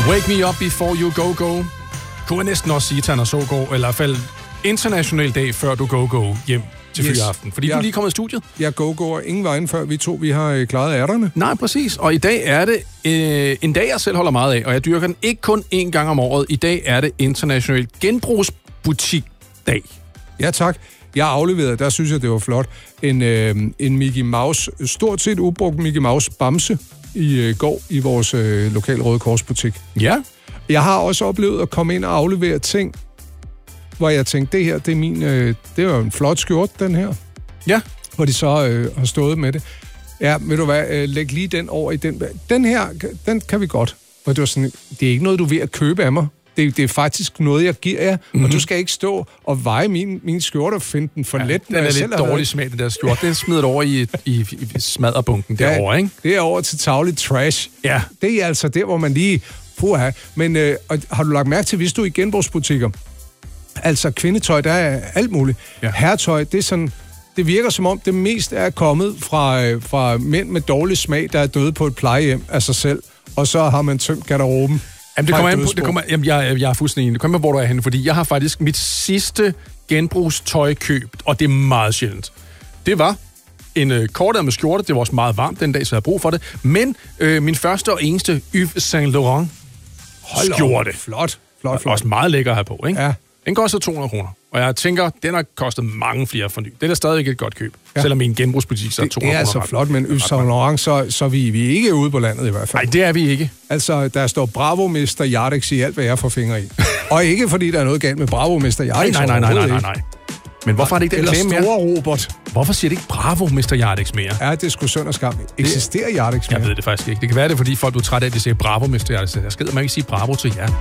Wake me up before you go. Kunne jeg næsten også sige til Anders Aagaard, eller i hvert fald international dag, før du go hjem til Fyraften. Fordi du er lige kommet i studiet. Jeg går ingen vejen før vi har klaret ærterne. Nej, præcis. Og i dag er det en dag, jeg selv holder meget af, og jeg dyrker den ikke kun én gang om året. I dag er det international genbrugsbutikdag. Ja, tak. Jeg afleverede, der synes jeg, det var flot, en Mickey Mouse, stort set ubrugt Mickey Mouse bamse i går i vores lokale Røde Kors butik. Ja. Jeg har også oplevet at komme ind og aflevere ting, hvor jeg tænkte, det her, det er min, det er jo en flot skjorte, den her. Ja. Hvor de så har stået med det. Ja, ved du hvad, læg lige den over i den. Den her, den kan vi godt. Og det var sådan, det er ikke noget, du er ved at købe af mig. Det er faktisk noget, jeg giver jer, og du skal ikke stå og veje min skjorte og finde den for let. Den er lidt dårlig smag, den der skjorte. Den smider over i smadderbunken derovre, ikke? Det er over til tavlig trash. Ja. Det er altså der, hvor man lige... Puha. Men har du lagt mærke til, hvis du er i genbrugsbutikker, altså kvindetøj, der er alt muligt. Ja. Herretøj, det er sådan... Det virker som om, det mest er kommet fra mænd med dårlig smag, der er døde på et plejehjem af sig selv, og så har man tømt garderoben. Jamen, jeg er fuldstændig enig. Det kommer hvor du er henne, fordi jeg har faktisk mit sidste genbrugstøj købt, og det er meget sjældent. Det var en kortærmet skjorte, det var også meget varmt den dag, så jeg havde brug for det, men min første og eneste Yves Saint Laurent skjorte. Flot. Også meget lækker at have på, ikke? Ja. Den koster 200 kroner, og jeg tænker, den har kostet mange flere for ny. Det er stadig et godt køb, selvom i en genbrugsbutik så er 200 kroner. Det er altså flot, men Yves Saint Laurent, så vi er ikke ude på landet i hvert fald. Nej, det er vi ikke. Altså, der står Bravo Mr. Yardex i alt, hvad jeg får fingre i. Og ikke fordi der er noget galt med Bravo Mr. Yardex. Nej. Men hvorfor er det ikke den reklame mere? Eller Store Robert. Hvorfor siger det ikke Bravo Mr. Yardex mere? Ja, det er sgu synd og skam. Eksisterer Yardex mere? Jeg ved det faktisk ikke. Det kan være det, fordi folk bliver trætte af, at de siger Bravo Mr. Yardex. Jeg skal ikke sige Bravo til jer.